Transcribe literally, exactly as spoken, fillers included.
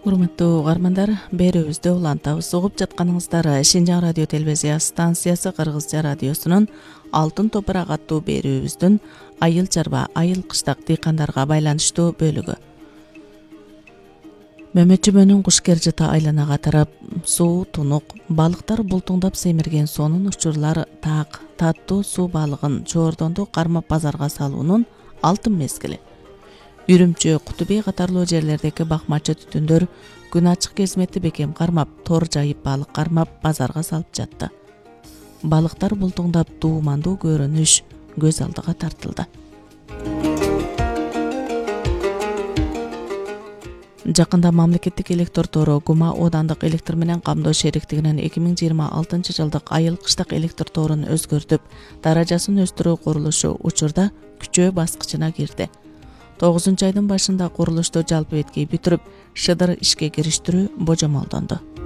Урматтуу угармандар, берүүбүздө улантабыз. Угуп жатканыңыздар Шинжаң радио телевизия станциясы Кыргызча радиосунун Алтын топурак аттуу берүүбүздүн айыл чарба, айыл кыштак дыйкандарга байланыштуу бөлүгү. Мөмөчүмөнүн куш кержета айланага тарап, суу, тунук, балыктар бултуңдап семирген сонун учурлар таак, таттуу суу балыгын чоордонду кармап базарга салуунун алтын мезгили. Үрүмчү, Кутубей катарлуу жерлердеги бакмачы түтүндөр күн ачык кезметти бекем кармап, тор жайып балык кармап базарга салып жатты. Балыктар бултуңдап дуумандуу көрүнүш көз алдыга тартылды. Жакында мамлекеттик электр тору Гума оодандык электр менен камдоо шериктигинин эки миң жыйырма алтынчы жылдык айыл кыштак электр торун өзгөртүп, даражасын өстүрүү курулушу учурда күчөө баскычына кирди. тогузунчу айдын башында курулушту жалпы беткей бүтүрүп, шыдыр ишке кириштирүү божомолдонду.